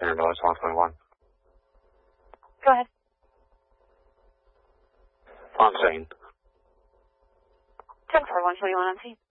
$100, 121. Go ahead. On scene. 10-4, 121 on scene.